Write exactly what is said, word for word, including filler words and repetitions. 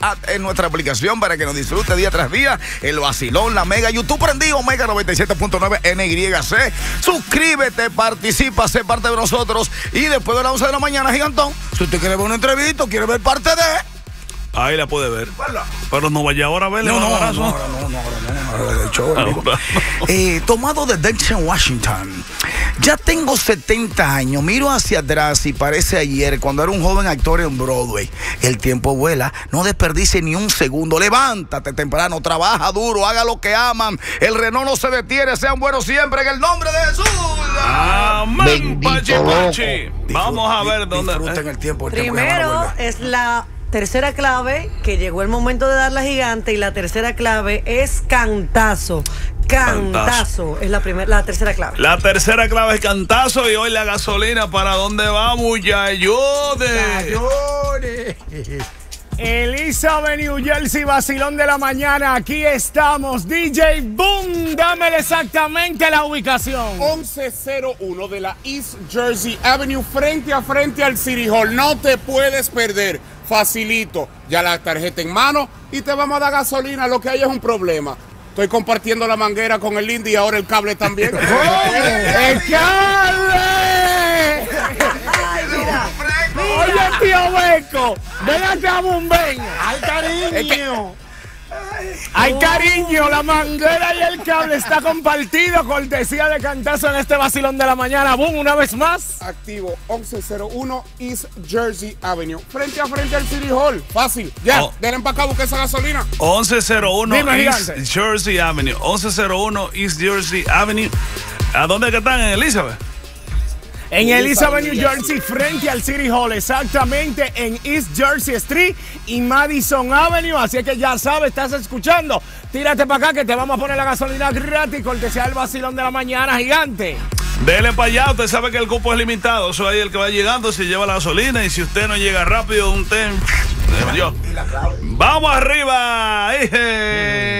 app en nuestra aplicación para que nos disfrute día tras día. El vacilón, la Mega, YouTube prendido, Mega noventa y siete punto nueve N Y C. Suscríbete, participa, sé parte de nosotros. Y después de las once de la mañana, Gigantón, si usted quiere ver una entrevista, quiere ver parte de... Ahí la puede ver. Pero no vaya ahora a verle. No, no, no, no, no, no, no, no, no, show, amigo. Eh, tomado de Denzel Washington. Ya tengo setenta años, miro hacia atrás y parece ayer cuando era un joven actor en Broadway. El tiempo vuela, no desperdicie ni un segundo. Levántate temprano, trabaja duro, haga lo que aman. El reloj no se detiene, sean buenos siempre en el nombre de Jesús. Amén, Pachi, Pachi. Vamos a ver dónde. Disfruten el tiempo. El Primero tiempo es la tercera clave, que llegó el momento de dar la gigante, y la tercera clave es cantazo. Cantazo, cantazo. Es la primera, la tercera clave. La tercera clave es cantazo. Y hoy la gasolina, ¿para dónde vamos? Yayode. Yayode. Elizabeth, New Jersey, vacilón de la mañana. Aquí estamos. D J Boom, dámele exactamente la ubicación. once cero uno de la East Jersey Avenue, frente a frente al City Hall. No te puedes perder. Facilito. Ya la tarjeta en mano y te vamos a dar gasolina. Lo que hay es un problema. Estoy compartiendo la manguera con el Indy y ahora el cable también. ¡El cable! Ay, mira, mira. Oye, tío Beco, ven acá, Bumben. ¡Ay, cariño! ¡Ay, cariño! La manguera y el cable está compartido. Cortesía de cantazo en este vacilón de la mañana. Boom, una vez más. Activo once cero uno East Jersey Avenue, frente a frente al City Hall. Fácil. Ya, oh. Denle para acá, busque esa gasolina. once cero uno Dime, East gigante. Jersey Avenue. once cero uno East Jersey Avenue. ¿A dónde que están? ¿En Elizabeth? En Elizabeth, New Jersey, frente al City Hall, exactamente en East Jersey Street y Madison Avenue. Así que ya sabes, estás escuchando. Tírate para acá que te vamos a poner la gasolina gratis, cortesía del vacilón de la mañana, gigante. Dele para allá, usted sabe que el cupo es limitado. Eso ahí el que va llegando se lleva la gasolina. Y si usted no llega rápido, un ten. Yo. Vamos arriba. Eje.